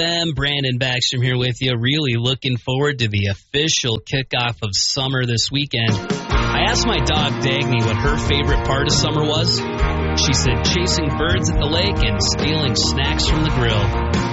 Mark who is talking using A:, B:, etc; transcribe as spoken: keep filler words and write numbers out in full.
A: I'm Brandon Backstrom here with you. Really looking forward to the official kickoff of summer this weekend. I asked my dog, Dagny, what her favorite part of summer was. She said chasing birds at the lake and stealing snacks from the grill.